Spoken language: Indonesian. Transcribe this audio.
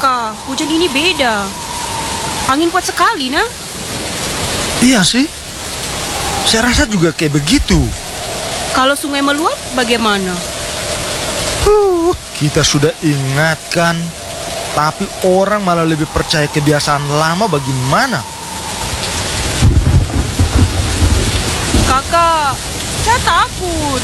kakak, hujan ini beda. Angin kuat sekali, nah. Iya sih, saya rasa juga kayak begitu. Kalau sungai meluap, bagaimana? Kita sudah ingatkan, tapi orang malah lebih percaya kebiasaan lama bagaimana? Kakak, saya takut.